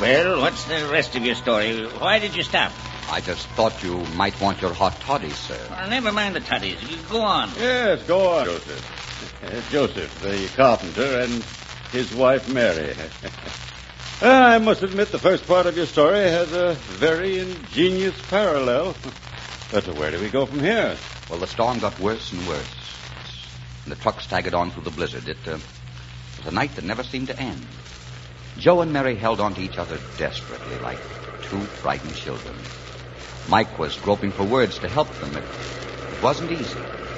Well, what's the rest of your story? Why did you stop? I just thought you might want your hot toddies, sir. Well, never mind the toddies. You go on. Yes, go on, Joseph. Joseph, the carpenter, and his wife, Mary. I must admit the first part of your story has a very ingenious parallel. But where do we go from here? Well, the storm got worse and worse. And the truck staggered on through the blizzard. It was a night that never seemed to end. Joe and Mary held on to each other desperately, like two frightened children. Mike was groping for words to help them. It wasn't easy.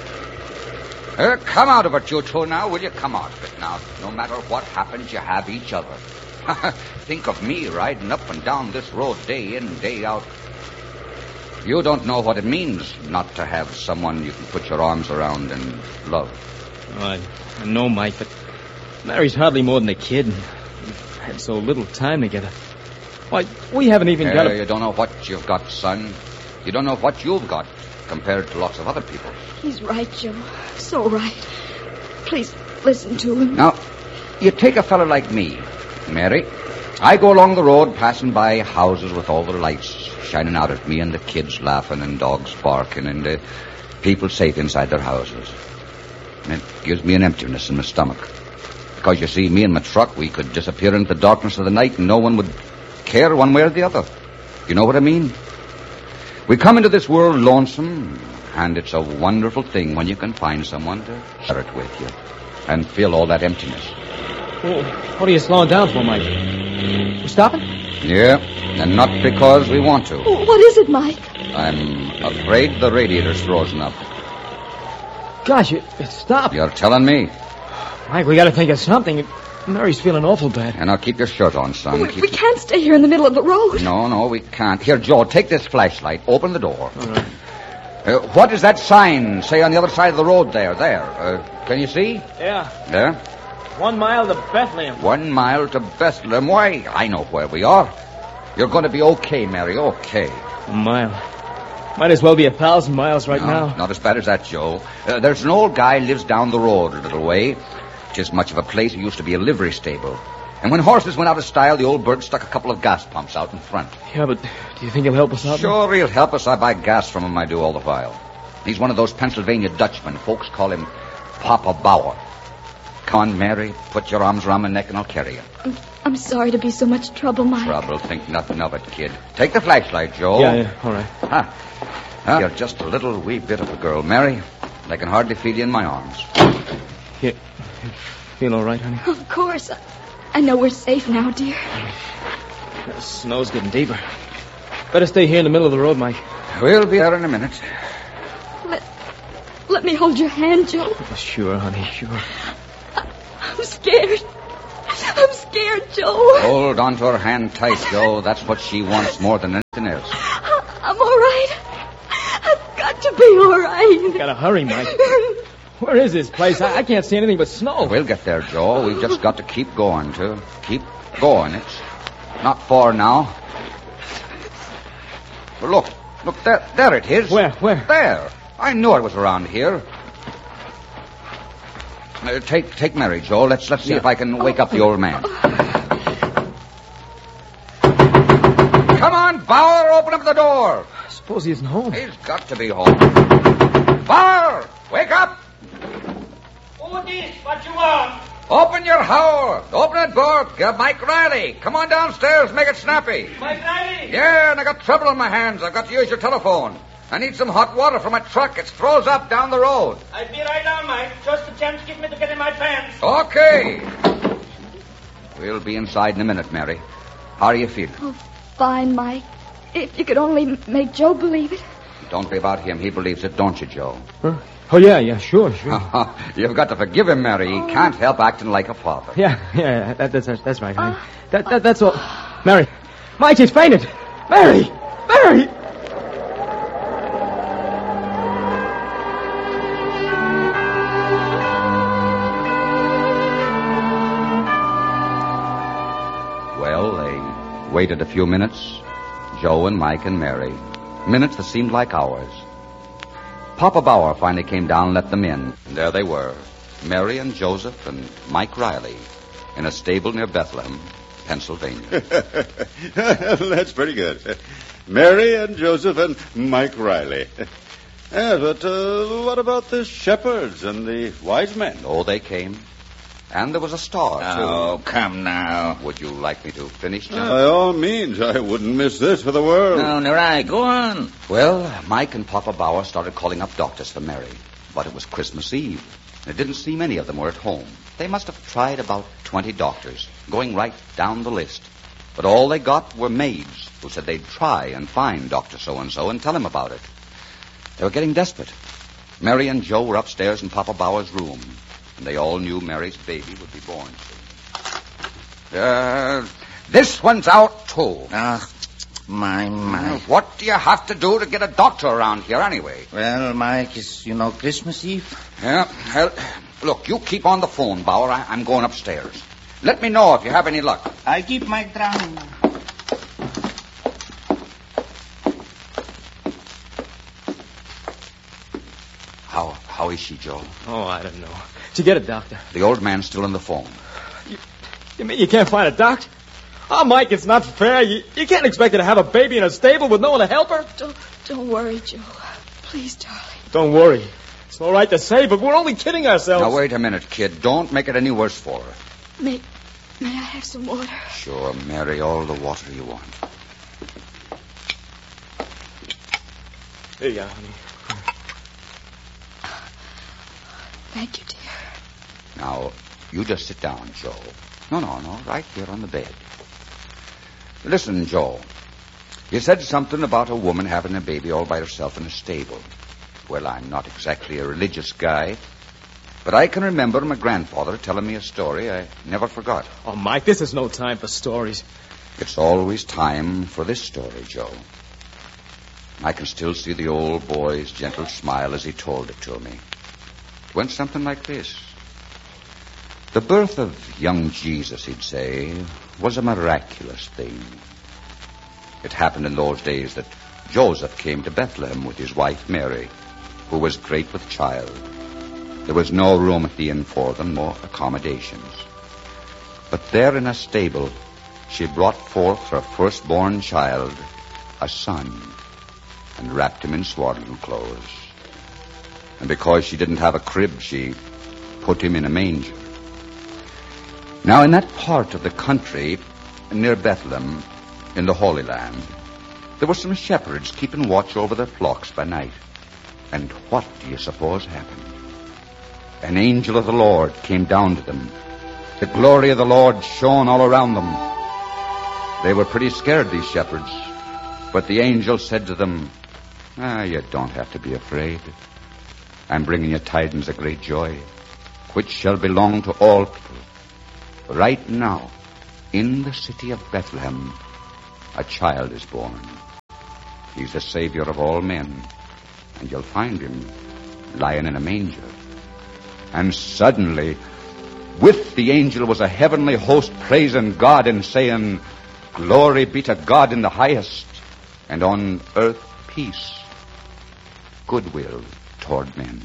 Come out of it, you two, now, will you? Come out of it now. No matter what happens, you have each other. Think of me riding up and down this road day in, day out. You don't know what it means not to have someone you can put your arms around and love. Oh, I know, Mike, but Mary's hardly more than a kid. We've had so little time together. Why, we haven't even got You don't know what you've got, son. You don't know what you've got compared to lots of other people. He's right, Joe. So right. Please, listen to him. Now, you take a fella like me, Mary. I go along the road passing by houses with all their lights shining out at me and the kids laughing and dogs barking and people safe inside their houses. And it gives me an emptiness in my stomach. Because, you see, me and my truck, we could disappear into the darkness of the night and no one would care one way or the other. You know what I mean? We come into this world lonesome, and it's a wonderful thing when you can find someone to share it with you and fill all that emptiness. Well, what are you slowing down for, Mike? You stopping? Yeah, and not because we want to. What is it, Mike? I'm afraid the radiator's frozen up. Gosh, it stopped. You're telling me. Mike, we got to think of something. Mary's feeling awful bad. And now keep your shirt on, son. We can't stay here in the middle of the road. No, we can't. Here, Joe, take this flashlight. Open the door. All right. What does that sign say on the other side of the road there? Can you see? Yeah. There? 1 mile to Bethlehem. 1 mile to Bethlehem. Why, I know where we are. You're going to be okay, Mary, okay. 1 mile. Might as well be 1,000 miles right now. Not as bad as that, Joe. There's an old guy lives down the road a little way. Just much of a place. It used to be a livery stable. And when horses went out of style, the old bird stuck a couple of gas pumps out in front. Yeah, but do you think he'll help us out? Sure, he'll help us. I buy gas from him, I do all the while. He's one of those Pennsylvania Dutchmen. Folks call him Papa Bauer. Come on, Mary. Put your arms around my neck and I'll carry you. I'm sorry to be so much trouble, Mike. Trouble? Think nothing of it, kid. Take the flashlight, Joe. Yeah, all right. Huh? You're just a little wee bit of a girl, Mary. I can hardly feel you in my arms. You feel all right, honey? Of course. I know we're safe now, dear. The snow's getting deeper. Better stay here in the middle of the road, Mike. We'll be there in a minute. Let me hold your hand, Joe. Oh, sure, honey, sure. I'm scared. I'm scared, Joe. Hold on to her hand tight, Joe. That's what she wants more than anything else. I'm all right. I've got to be all right. Gotta hurry, Mike. Where is this place? I can't see anything but snow. We'll get there, Joe. We've just got to keep going, too. Keep going. It's not far now. Well, look, there it is. Where? There. I knew it was around here. Take Mary, Joe. Let's see if I can wake up the old man. Come on, Bauer, open up the door. I suppose he isn't home. He's got to be home. Bauer, wake up. Who this? What you want? Open your howl. Open the door. Get Mike Riley. Come on downstairs. Make it snappy. Mike Riley? Yeah, and I got trouble on my hands. I've got to use your telephone. I need some hot water for my truck. It's froze up down the road. I'll be right down, Mike. Just a chance give me to get in my pants. Okay. We'll be inside in a minute, Mary. How do you feel? Oh, fine, Mike. If you could only make Joe believe it. Don't be about him. He believes it, don't you, Joe? Huh? Oh, yeah, sure. You've got to forgive him, Mary. He can't help acting like a father. Yeah, that's right, honey. That's all. Mary. Mike, he's fainted. Mary! Well, they waited a few minutes. Joe and Mike and Mary. Minutes that seemed like hours. Papa Bauer finally came down and let them in. And there they were, Mary and Joseph and Mike Riley, in a stable near Bethlehem, Pennsylvania. That's pretty good. Mary and Joseph and Mike Riley. Yeah, but what about the shepherds and the wise men? Oh, they came. And there was a star, too. Oh, come now. Would you like me to finish, John? By all means, I wouldn't miss this for the world. No, Nerai, go on. Well, Mike and Papa Bauer started calling up doctors for Mary. But it was Christmas Eve. And it didn't seem any of them were at home. They must have tried about 20 doctors, going right down the list. But all they got were maids who said they'd try and find Dr. So-and-so and tell him about it. They were getting desperate. Mary and Joe were upstairs in Papa Bauer's room, and they all knew Mary's baby would be born soon. This one's out, too. Ah, my. What do you have to do to get a doctor around here, anyway? Well, Mike, it's, Christmas Eve. Yeah, well, look, you keep on the phone, Bauer. I'm going upstairs. Let me know if you have any luck. I keep Mike down. How is she, Joe? Oh, I don't know. Did you get a doctor? The old man's still on the phone. You mean you can't find a doctor? Oh, Mike, it's not fair. You can't expect her to have a baby in a stable with no one to help her. Don't worry, Joe. Please, darling. Don't worry. It's all right to say, but we're only kidding ourselves. Now, wait a minute, kid. Don't make it any worse for her. May I have some water? Sure, Mary, all the water you want. Here you are, honey. Thank you, dear. Now, you just sit down, Joe. No, right here on the bed. Listen, Joe. You said something about a woman having a baby all by herself in a stable. Well, I'm not exactly a religious guy, but I can remember my grandfather telling me a story I never forgot. Oh, Mike, this is no time for stories. It's always time for this story, Joe. I can still see the old boy's gentle smile as he told it to me. It went something like this. The birth of young Jesus, he'd say, was a miraculous thing. It happened in those days that Joseph came to Bethlehem with his wife Mary, who was great with child. There was no room at the inn for them, nor accommodations. But there in a stable, she brought forth her firstborn child, a son, and wrapped him in swaddling clothes. And because she didn't have a crib, she put him in a manger. Now, in that part of the country near Bethlehem, in the Holy Land, there were some shepherds keeping watch over their flocks by night. And what do you suppose happened? An angel of the Lord came down to them. The glory of the Lord shone all around them. They were pretty scared, these shepherds. But the angel said to them, you don't have to be afraid. I'm bringing you tidings of great joy, which shall belong to all people. Right now, in the city of Bethlehem, a child is born. He's the Savior of all men, and you'll find him lying in a manger. And suddenly, with the angel was a heavenly host praising God and saying, Glory be to God in the highest, and on earth peace, goodwill toward men.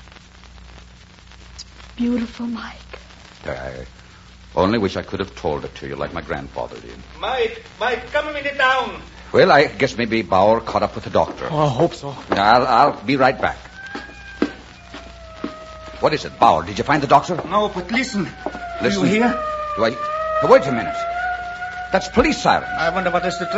It's beautiful, Mike. I only wish I could have told it to you like my grandfather did. Mike, come a minute down. Well, I guess maybe Bauer caught up with the doctor. Oh, I hope so. I'll be right back. What is it, Bauer? Did you find the doctor? No, but listen. Listen? Do you hear? Do I? Wait a minute. That's police sirens. I wonder what is the